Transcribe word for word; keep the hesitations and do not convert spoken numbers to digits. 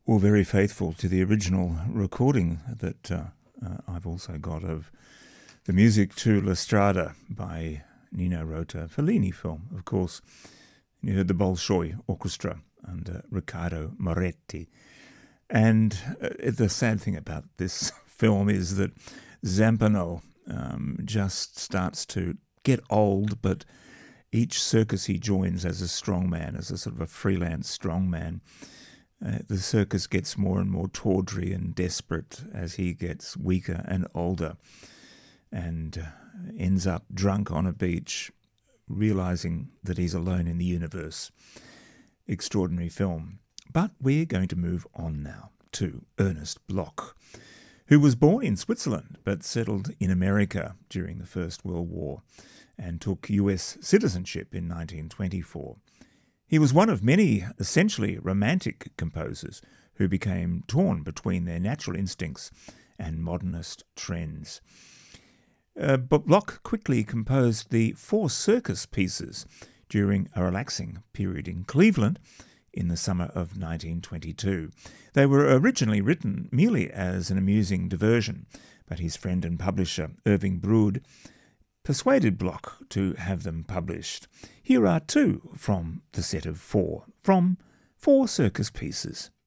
All very faithful to the original recording that uh, uh, I've also got of the music to La Strada by Nino Rota, Fellini film, of course. You heard the Bolshoi Orchestra under Riccardo Moretti. And uh, the sad thing about this film is that Zampano um, just starts to get old, but each circus he joins as a strongman, as a sort of a freelance strongman, uh, the circus gets more and more tawdry and desperate as he gets weaker and older, and uh, ends up drunk on a beach, realizing that he's alone in the universe. Extraordinary film. But we're going to move on now to Ernest Bloch, who was born in Switzerland but settled in America during the First World War and took U S citizenship in nineteen twenty-four. He was one of many essentially romantic composers who became torn between their natural instincts and modernist trends. Uh, but Bloch quickly composed the four circus pieces during a relaxing period in Cleveland in the summer of nineteen twenty-two. They were originally written merely as an amusing diversion, but his friend and publisher Irving Brood persuaded Bloch to have them published. Here are two from the set of four, from Four Circus Pieces.